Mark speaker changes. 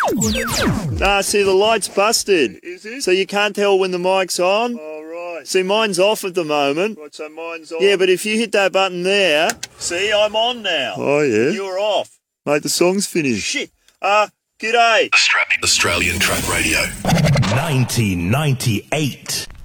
Speaker 1: Nah, see, the light's busted.
Speaker 2: Is it?
Speaker 1: So you can't tell when the mic's on.
Speaker 2: Oh, right.
Speaker 1: See, mine's off at the moment.
Speaker 2: Right, so mine's on.
Speaker 1: Yeah, but if you hit that button there, see, I'm on now.
Speaker 2: Oh, yeah?
Speaker 1: You're off.
Speaker 2: Mate, the song's finished.
Speaker 1: Shit. G'day.
Speaker 3: Australian Track Radio.
Speaker 4: 1998.